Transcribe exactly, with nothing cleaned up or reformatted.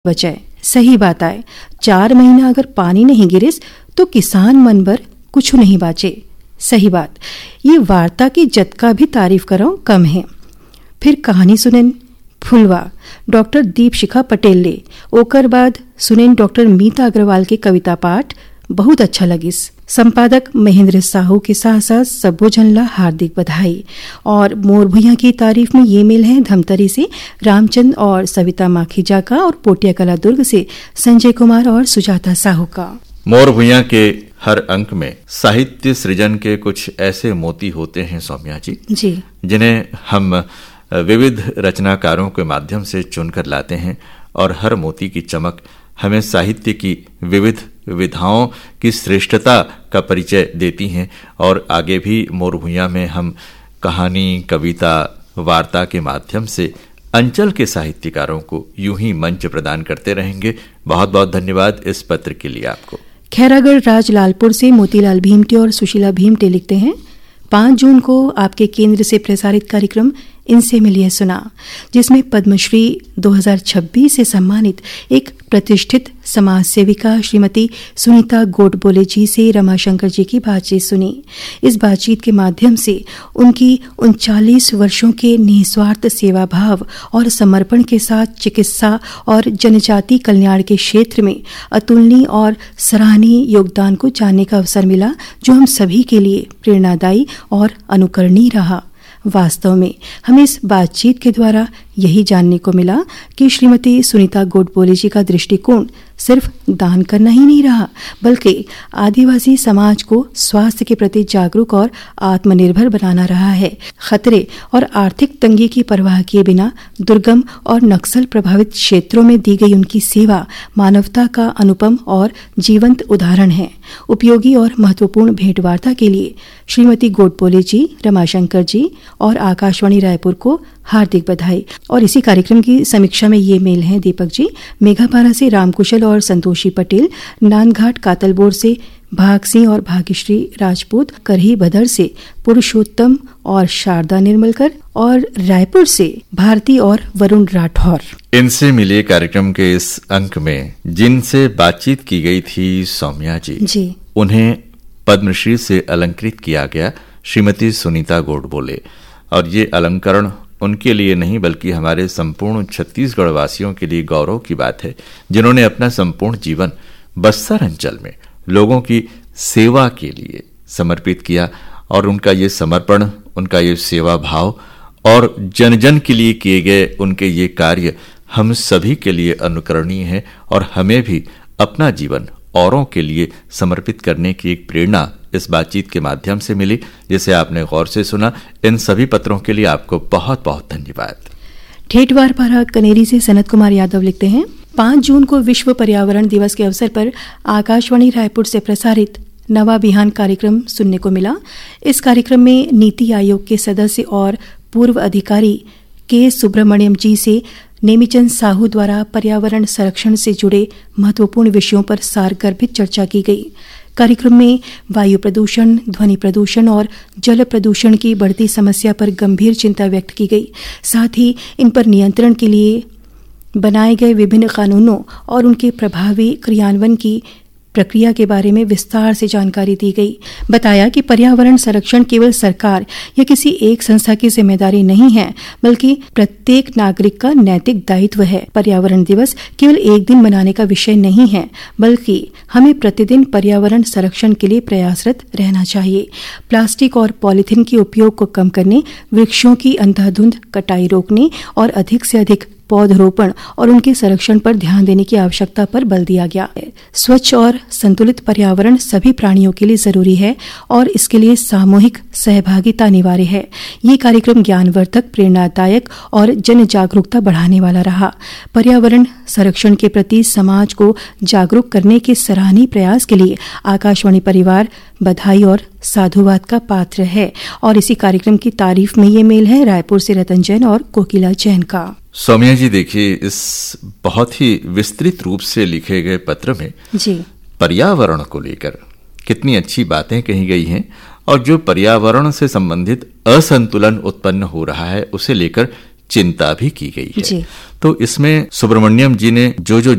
बचाए। सही बात आए, चार महीना अगर पानी नहीं गिरिस तो किसान मन बर कुछ नहीं बाचे। सही बात, ये वार्ता की जतका भी तारीफ करो कम है। फिर कहानी सुनेन फुलवा डॉक्टर दीपशिखा पटेल ले, ओकर बाद सुनेन डॉक्टर मीता अग्रवाल के कविता पाठ, बहुत अच्छा लगिस। संपादक महेंद्र साहू के साथ साथ सबो जनला हार्दिक बधाई। और मोर भुइयां की तारीफ में ये मिल है धमतरी से रामचंद्र और सविता माखीजा का, और पोटिया कला दुर्ग से संजय कुमार और सुजाता साहू का। मोर भुइयां के हर अंक में साहित्य सृजन के कुछ ऐसे मोती होते हैं सौम्या जी, जी जिन्हें हम विविध रचनाकारों के माध्यम से चुनकर लाते हैं, और हर मोती की चमक हमें साहित्य की विविध विधाओं की श्रेष्ठता का परिचय देती हैं। और आगे भी मोर भुइयां में हम कहानी, कविता, वार्ता के माध्यम से अंचल के साहित्यकारों को यूं ही मंच प्रदान करते रहेंगे। बहुत बहुत धन्यवाद इस पत्र के लिए आपको। खैरागढ़ राजलालपुर से मोतीलाल भीमटे और सुशीला भीमटे लिखते हैं, पाँच जून को आपके केंद्र से प्रसारित कार्यक्रम इनसे मिलिए सुना, जिसमें पद्मश्री दो हज़ार छब्बीस से सम्मानित एक प्रतिष्ठित समाज सेविका श्रीमती सुनीता गोडबोले जी से रमाशंकर जी की बातचीत सुनी। इस बातचीत के माध्यम से उनकी उनचालीस वर्षों के निस्वार्थ सेवा भाव और समर्पण के साथ चिकित्सा और जनजाति कल्याण के क्षेत्र में अतुलनीय और सराहनीय योगदान को जानने का अवसर मिला, जो हम सभी के लिए प्रेरणादायी और अनुकरणीय रहा। वास्तव में हमें इस बातचीत के द्वारा यही जानने को मिला कि श्रीमती सुनीता गोडबोले जी का दृष्टिकोण सिर्फ दान करना ही नहीं रहा, बल्कि आदिवासी समाज को स्वास्थ्य के प्रति जागरूक और आत्मनिर्भर बनाना रहा है। खतरे और आर्थिक तंगी की परवाह किए बिना दुर्गम और नक्सल प्रभावित क्षेत्रों में दी गई उनकी सेवा मानवता का अनुपम और जीवंत उदाहरण है। उपयोगी और महत्वपूर्ण भेंटवार्ता के लिए श्रीमती गोडबोले जी, रमाशंकर जी और आकाशवाणी रायपुर को हार्दिक बधाई। और इसी कार्यक्रम की समीक्षा में ये मेल हैं दीपक जी, मेघापारा से रामकुशल और संतोषी पटेल, नानघाट कातलबोर से भाग सिंह और भाग्यश्री राजपूत, करही बदर से पुरुषोत्तम और शारदा निर्मलकर, और रायपुर से भारती और वरुण राठौर। इनसे मिले कार्यक्रम के इस अंक में जिनसे बातचीत की गई थी सौम्या जी, जी। उन्हें पद्मश्री से अलंकृत किया गया श्रीमती सुनीता गोडबोले। और ये अलंकरण उनके लिए नहीं बल्कि हमारे संपूर्ण छत्तीसगढ़ वासियों के लिए गौरव की बात है, जिन्होंने अपना संपूर्ण जीवन बस्तर अंचल में लोगों की सेवा के लिए समर्पित किया। और उनका ये समर्पण, उनका ये सेवा भाव और जन जन के लिए किए गए उनके ये कार्य हम सभी के लिए अनुकरणीय है, और हमें भी अपना जीवन औरों के लिए समर्पित करने की एक प्रेरणा इस बातचीत के माध्यम से मिली, जिसे आपने गौर से सुना। इन सभी पत्रों के लिए आपको बहुत बहुत धन्यवाद। ठेठवार पारा कनेरी से सनत कुमार यादव लिखते हैं, पाँच जून को विश्व पर्यावरण दिवस के अवसर पर आकाशवाणी रायपुर से प्रसारित नवा बिहान कार्यक्रम सुनने को मिला। इस कार्यक्रम में नीति आयोग के सदस्य और पूर्व अधिकारी के सुब्रमण्यम जी से नेमीचंद साहू द्वारा पर्यावरण संरक्षण से जुड़े महत्वपूर्ण विषयों पर सारगर्भित चर्चा की गई। कार्यक्रम में वायु प्रदूषण, ध्वनि प्रदूषण और जल प्रदूषण की बढ़ती समस्या पर गंभीर चिंता व्यक्त की गई। साथ ही इन पर नियंत्रण के लिए बनाए गए विभिन्न कानूनों और उनके प्रभावी क्रियान्वयन की प्रक्रिया के बारे में विस्तार से जानकारी दी गई। बताया कि पर्यावरण संरक्षण केवल सरकार या किसी एक संस्था की जिम्मेदारी नहीं है, बल्कि प्रत्येक नागरिक का नैतिक दायित्व है। पर्यावरण दिवस केवल एक दिन मनाने का विषय नहीं है, बल्कि हमें प्रतिदिन पर्यावरण संरक्षण के लिए प्रयासरत रहना चाहिए। प्लास्टिक और पॉलीथीन के उपयोग को कम करने, वृक्षों की अंधाधुंध कटाई रोकने और अधिक से अधिक पौधरोपण और उनके संरक्षण पर ध्यान देने की आवश्यकता पर बल दिया गया है। स्वच्छ और संतुलित पर्यावरण सभी प्राणियों के लिए जरूरी है और इसके लिए सामूहिक सहभागिता अनिवार्य है। ये कार्यक्रम ज्ञानवर्धक, प्रेरणादायक और जन जागरूकता बढ़ाने वाला रहा। पर्यावरण संरक्षण के प्रति समाज को जागरूक करने के सराहनीय प्रयास के लिए आकाशवाणी परिवार बधाई और साधुवाद का पात्र है। और इसी कार्यक्रम की तारीफ में ये मेल है रायपुर से रतन जैन और कोकिला जैन का। सौम्या जी, देखिए, इस बहुत ही विस्तृत रूप से लिखे गए पत्र में जी पर्यावरण को लेकर कितनी अच्छी बातें कही गई हैं, और जो पर्यावरण से संबंधित असंतुलन उत्पन्न हो रहा है उसे लेकर चिंता भी की गई है। तो इसमें सुब्रमण्यम जी ने जो जो